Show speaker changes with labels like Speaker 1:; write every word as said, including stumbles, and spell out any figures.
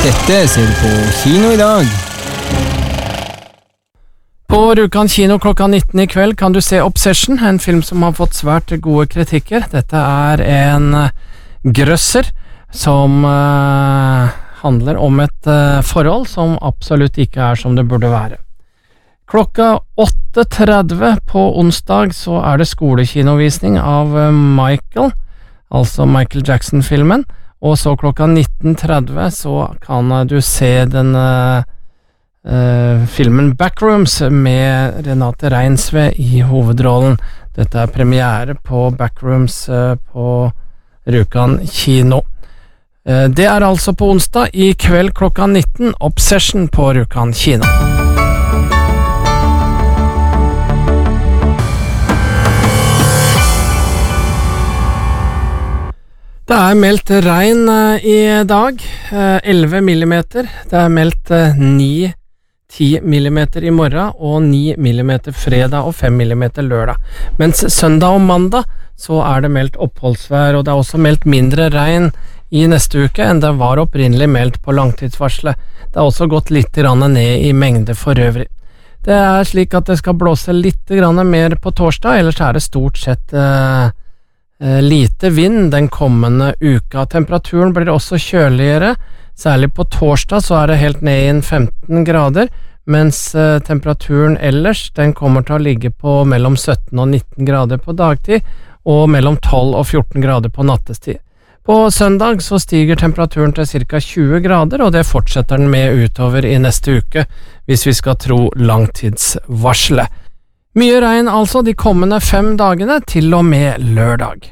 Speaker 1: Dette ser du på kino i dag.
Speaker 2: På Rjukan kino klokka nitten i kveld kan du se Obsession, en film som har fått svært gode kritikker. Dette er en grøsser som uh, handler om et uh, forhold som absolutt ikke er som det burde være. Klokka åtte tretti på onsdag så er det skolekinovisning av uh, Michael, altså Michael Jackson-filmen, og så klokka nitten tretti så kan uh, du se den uh, Uh, filmen Backrooms med Renate Reinsve i hovedrollen. Dette er premiere på Backrooms uh, på Rjukan kino. Uh, det er altså på onsdag i kveld klokka nitten, Obsession på Rjukan kino. Det er meldt regn uh, i dag, uh, elleve millimeter. Det er meldt uh, ni ti millimeter i morgen og ni millimeter fredag og fem millimeter lørdag. Mens søndag og mandag så er det meldt oppholdsvær, og det er også meldt mindre regn i neste uke enn det var opprinnelig meldt på langtidsvarselet. Det har også gått litt ned i mengde for øvrig. Det er slik at det skal blåse litt mer på torsdag, ellers er det stort sett eh, lite vind den kommende uka. Temperaturen blir også kjøligere. Særlig på torsdag så er det helt ned i femten grader, mens eh, temperaturen ellers den kommer til å ligge på mellom sytten og nitten grader på dagtid, og mellom tolv og fjorten grader på nattestid. På søndag så stiger temperaturen til ca. tjue grader, og det fortsetter den med utover i neste uke, hvis vi skal tro langtidsvarselet. Mye regn altså de kommende fem dagene til og med lørdag.